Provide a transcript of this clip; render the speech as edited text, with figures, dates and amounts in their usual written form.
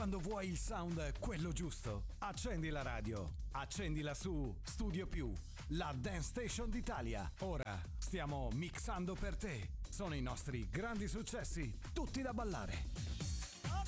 Quando vuoi il sound quello giusto, accendi la radio. Accendila su Studio Più, la Dance Station d'Italia. Ora stiamo mixando per te. Sono i nostri grandi successi, tutti da ballare.